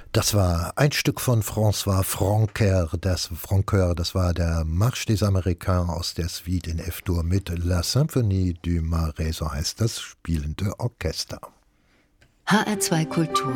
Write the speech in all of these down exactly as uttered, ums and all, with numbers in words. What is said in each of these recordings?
Das war ein Stück von François Francoeur, das Francoeur, das war der Marche des Américains aus der Suite in F-Dur mit La Symphonie du Marais, so heißt das spielende Orchester. H R zwei Kultur.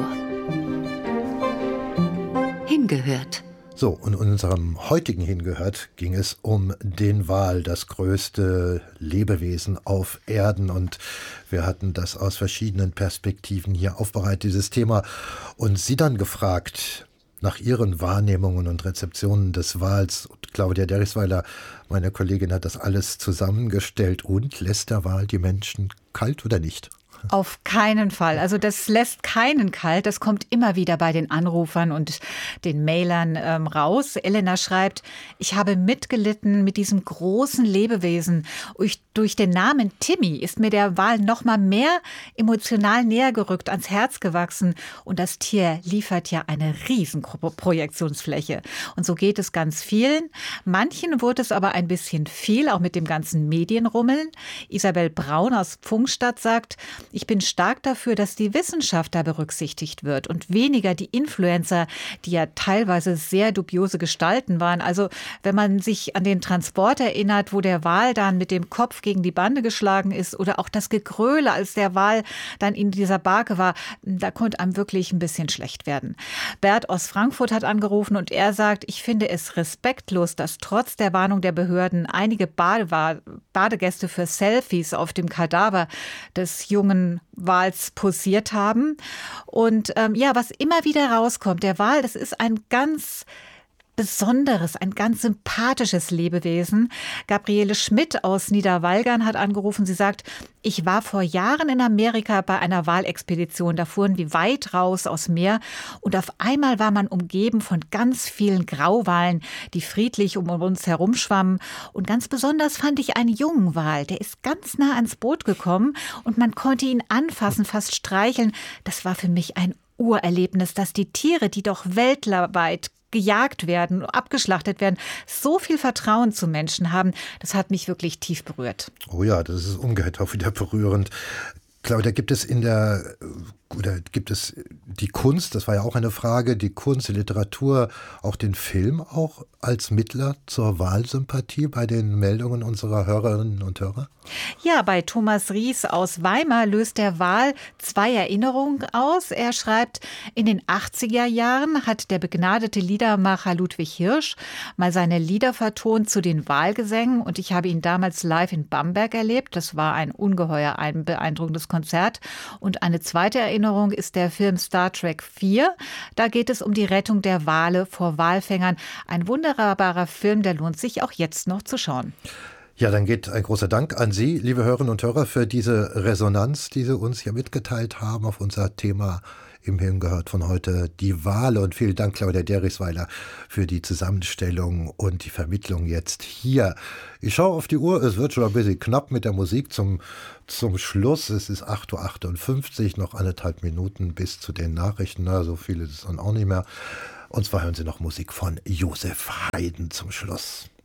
Hingehört. So, und in unserem heutigen Hingehört ging es um den Wal, das größte Lebewesen auf Erden. Und wir hatten das aus verschiedenen Perspektiven hier aufbereitet, dieses Thema. Und Sie dann gefragt nach Ihren Wahrnehmungen und Rezeptionen des Wals. Und Claudia Derrisweiler, meine Kollegin, hat das alles zusammengestellt. Und lässt der Wal die Menschen kalt oder nicht? Auf keinen Fall. Also das lässt keinen kalt. Das kommt immer wieder bei den Anrufern und den Mailern ähm, raus. Elena schreibt, ich habe mitgelitten mit diesem großen Lebewesen. Durch, durch den Namen Timmy ist mir der Wal noch mal mehr emotional näher gerückt, ans Herz gewachsen. Und das Tier liefert ja eine riesen Projektionsfläche. Und so geht es ganz vielen. Manchen wurde es aber ein bisschen viel, auch mit dem ganzen Medienrummeln. Isabel Braun aus Pfungstadt sagt, ich bin stark dafür, dass die Wissenschaft da berücksichtigt wird und weniger die Influencer, die ja teilweise sehr dubiose Gestalten waren. Also wenn man sich an den Transport erinnert, wo der Wal dann mit dem Kopf gegen die Bande geschlagen ist oder auch das Gegröle, als der Wal dann in dieser Barke war, da konnte einem wirklich ein bisschen schlecht werden. Bert aus Frankfurt hat angerufen und er sagt, ich finde es respektlos, dass trotz der Warnung der Behörden einige Bade- Badegäste für Selfies auf dem Kadaver des jungen Wals posiert haben. Und ähm, ja, was immer wieder rauskommt, der Wal, das ist ein ganz besonderes, ein ganz sympathisches Lebewesen. Gabriele Schmidt aus Niederwalgern hat angerufen. Sie sagt, ich war vor Jahren in Amerika bei einer Walexpedition. Da fuhren wir weit raus aus Meer und auf einmal war man umgeben von ganz vielen Grauwalen, die friedlich um uns herumschwammen. Und ganz besonders fand ich einen jungen Wal. Der ist ganz nah ans Boot gekommen und man konnte ihn anfassen, fast streicheln. Das war für mich ein Urerlebnis, dass die Tiere, die doch weltweit gejagt werden, abgeschlachtet werden, so viel Vertrauen zu Menschen haben, das hat mich wirklich tief berührt. Oh ja, das ist umgekehrt auch wieder berührend. Claudia, gibt es in der, oder gibt es die Kunst, das war ja auch eine Frage, die Kunst, die Literatur, auch den Film auch als Mittler zur Wahlsympathie bei den Meldungen unserer Hörerinnen und Hörer? Ja, bei Thomas Ries aus Weimar löst der Wal zwei Erinnerungen aus. Er schreibt, in den achtziger Jahren hat der begnadete Liedermacher Ludwig Hirsch mal seine Lieder vertont zu den Walgesängen und ich habe ihn damals live in Bamberg erlebt. Das war ein ungeheuer ein beeindruckendes Konzert. Und eine zweite Erinnerung ist der Film Star Trek vier. Da geht es um die Rettung der Wale vor Walfängern. Ein wunderbarer Film, der lohnt sich auch jetzt noch zu schauen. Ja, dann geht ein großer Dank an Sie, liebe Hörerinnen und Hörer, für diese Resonanz, die Sie uns hier mitgeteilt haben auf unser Thema im Hingehört von heute, die Wale. Und vielen Dank, Claudia Derrisweiler, für die Zusammenstellung und die Vermittlung jetzt hier. Ich schaue auf die Uhr, es wird schon ein bisschen knapp mit der Musik zum, zum Schluss. Es ist acht Uhr achtundfünfzig, noch anderthalb Minuten bis zu den Nachrichten. Na, so viel ist es dann auch nicht mehr. Und zwar hören Sie noch Musik von Josef Haydn zum Schluss.